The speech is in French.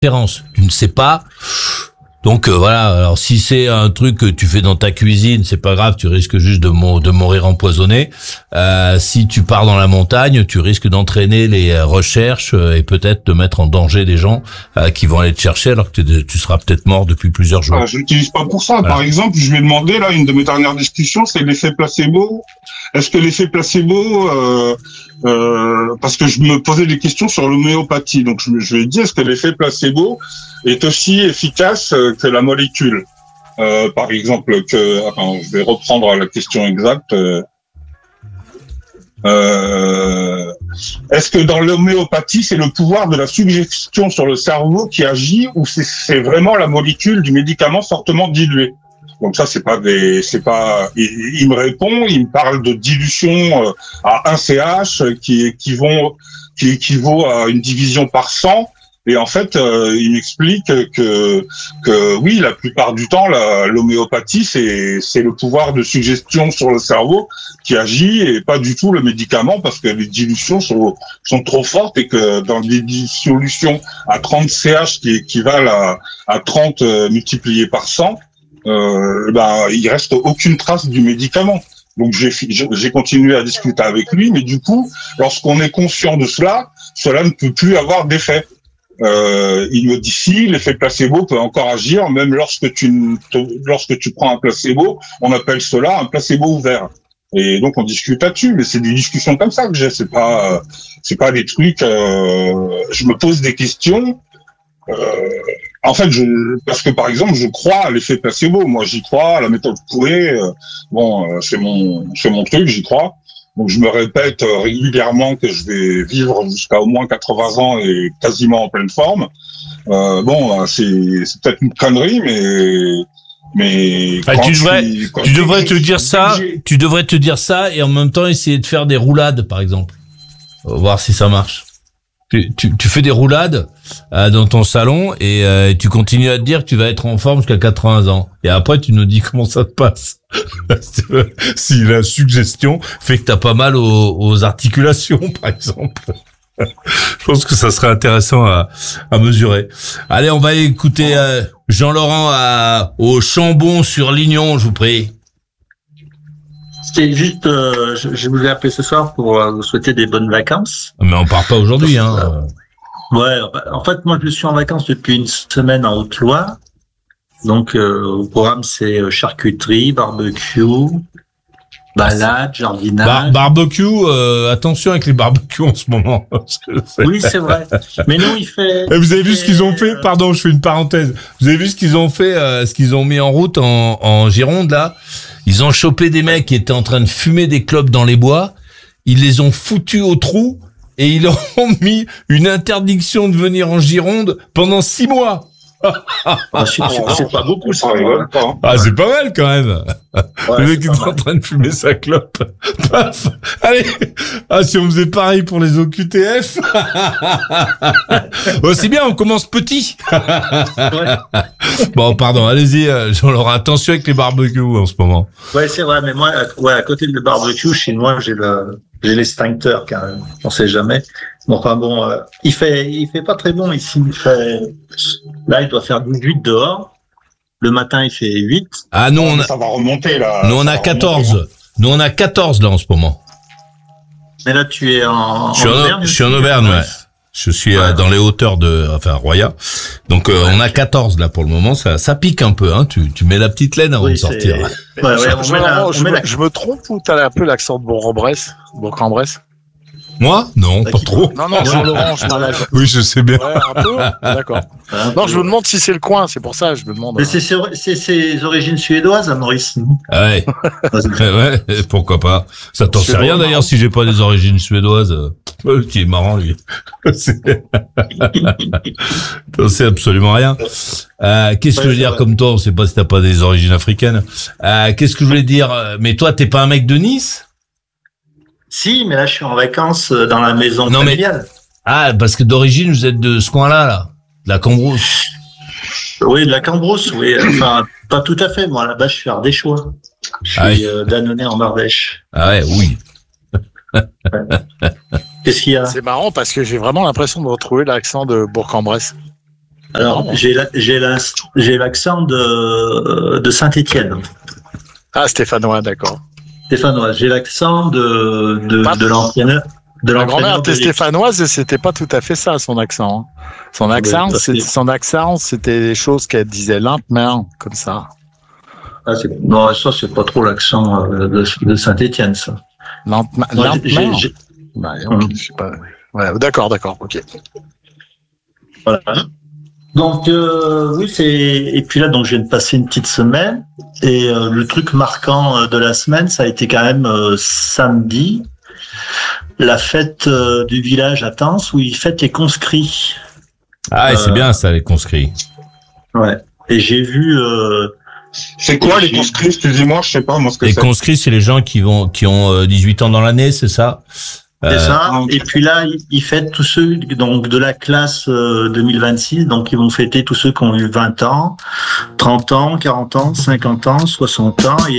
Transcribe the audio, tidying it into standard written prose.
préférence. Tu ne sais pas. Donc voilà, alors si c'est un truc que tu fais dans ta cuisine, c'est pas grave, tu risques juste de mourir empoisonné. Si tu pars dans la montagne, tu risques d'entraîner les recherches et peut-être de mettre en danger des gens qui vont aller te chercher alors que tu seras peut-être mort depuis plusieurs jours. Je l'utilise pas pour ça. Voilà. Par exemple, je lui ai demandé, là, une de mes dernières discussions, c'est l'effet placebo. Est-ce que l'effet placebo, parce que je me posais des questions sur l'homéopathie, donc je lui ai dit, est-ce que l'effet placebo est aussi efficace que la molécule? Par exemple, je vais reprendre la question exacte. Est-ce que dans l'homéopathie, c'est le pouvoir de la suggestion sur le cerveau qui agit, ou c'est vraiment la molécule du médicament fortement diluée? Donc ça, il me répond, il me parle de dilution à 1 CH qui équivaut à une division par 100. Et en fait, il m'explique que oui, la plupart du temps, l'homéopathie, c'est le pouvoir de suggestion sur le cerveau qui agit et pas du tout le médicament, parce que les dilutions sont trop fortes et que dans des dissolutions à 30 CH qui équivalent à 30 multiplié par 100, il reste aucune trace du médicament. Donc j'ai continué à discuter avec lui, mais du coup, lorsqu'on est conscient de cela ne peut plus avoir d'effet. Il me dit si l'effet placebo peut encore agir, même lorsque tu prends un placebo, on appelle cela un placebo ouvert. Et donc on discute là-dessus, mais c'est des discussions comme ça que j'ai. C'est pas des trucs. Je me pose des questions. En fait, parce que par exemple, je crois à l'effet placebo. Moi, j'y crois. À la méthode Coué, c'est mon truc. J'y crois. Donc, je me répète régulièrement que je vais vivre jusqu'à au moins 80 ans et quasiment en pleine forme. C'est peut-être une connerie, mais tu devrais te dire ça. Tu devrais te dire ça et en même temps essayer de faire des roulades, par exemple. Voir si ça marche. Tu fais des roulades dans ton salon et tu continues à te dire que tu vas être en forme jusqu'à 80 ans. Et après, tu nous dis comment ça te passe. Si la suggestion fait que t'as pas mal aux articulations, par exemple. Je pense que ça serait intéressant à mesurer. Allez, on va écouter Jean-Laurent au Chambon sur Lignon, je vous prie. C'était juste, je vous ai appelé ce soir pour vous souhaiter des bonnes vacances. Mais on part pas aujourd'hui, hein. Ouais, en fait, moi, je suis en vacances depuis une semaine en Haute-Loire. Donc, au programme, c'est charcuterie, barbecue, balade, jardinage. Barbecue, attention avec les barbecues en ce moment. Oui, c'est vrai. Mais non, il fait... Et vous avez vu ce qu'ils ont fait? Pardon, je fais une parenthèse. Vous avez vu ce qu'ils ont fait, ce qu'ils ont mis en route en Gironde, là? Ils ont chopé des mecs qui étaient en train de fumer des clopes dans les bois. Ils les ont foutus au trou et ils leur ont mis une interdiction de venir en Gironde pendant 6 mois. C'est pas beaucoup, ça rigole pas. Hein. Ah, c'est pas mal quand même. Ouais, le mec est en train de fumer sa clope. Paf. Allez. Ah, si on faisait pareil pour les OQTF. Bon, c'est bien, on commence petit. Ouais. Bon, pardon, allez-y, Jean-Laurent, attention avec les barbecues en ce moment. Ouais, c'est vrai, mais moi, à côté de le barbecue, chez moi, j'ai l'extincteur, quand même. On sait jamais. Bon, enfin bon, il fait pas très bon ici. Là, il doit faire 18 dehors. Le matin, il fait 8. Ah non, ça va remonter là. Nous on a 14. Nous on a 14 là en ce moment. Mais là, tu es en Auvergne. Je suis en Auvergne, ouais. Je suis dans les hauteurs Roya. Donc on a 14 là pour le moment. Ça pique un peu, hein. Tu mets la petite laine avant de sortir. Je me trompe ou t'as un peu l'accent de Bourg-en-Bresse? Moi? Non, pas trop. Non, Jean-Laurent, je m'enlève. Oui, je sais bien. Ouais, un peu. D'accord. Non, je me demande si c'est le coin, c'est pour ça, je me demande. Mais c'est ses origines suédoises, à Maurice. Ouais. Ouais, pourquoi pas. Ça t'en sait rien d'ailleurs si j'ai pas des origines suédoises. Qui est marrant, lui. T'en sais absolument rien. Qu'est-ce que je veux dire comme toi? On sait pas si t'as pas des origines africaines. Qu'est-ce que je voulais dire? Mais toi, t'es pas un mec de Nice? Si, mais là, je suis en vacances dans la maison familiale. Ah, parce que d'origine, vous êtes de ce coin-là, de la Cambrousse. Oui, de la Cambrousse, oui. Enfin, pas tout à fait. Moi, là-bas, je suis ardéchois. Je suis d'Annonay en Ardèche. Ah ouais, oui. Qu'est-ce qu'il y a? C'est marrant parce que j'ai vraiment l'impression de retrouver l'accent de Bourg-en-Bresse. Alors, j'ai l'accent de Saint-Étienne. Ah, stéphanois, d'accord. Stéphanois, j'ai l'accent de l'entraîneur. Ma grand-mère était stéphanoise et c'était pas tout à fait ça, son accent. Son accent, c'était des choses qu'elle disait lentement, comme ça. Ah, non, ça, c'est pas trop l'accent de Saint-Étienne, ça. Lentement. Bah, je sais pas. Ouais, d'accord, ok. Voilà. Donc oui, et puis là, donc je viens de passer une petite semaine et le truc marquant de la semaine, ça a été quand même samedi, la fête du village à Tens où ils fêtent les conscrits. Ah, et c'est bien ça, les conscrits. Ouais. Et j'ai vu. C'est quoi les conscrits? Excusez-moi, je sais pas moi ce que c'est. Les conscrits, c'est les gens qui ont 18 ans dans l'année, c'est ça? C'est ça. Et puis là, ils fêtent tous ceux donc de la classe 2026. Donc ils vont fêter tous ceux qui ont eu 20 ans, 30 ans, 40 ans, 50 ans, 60 ans. Et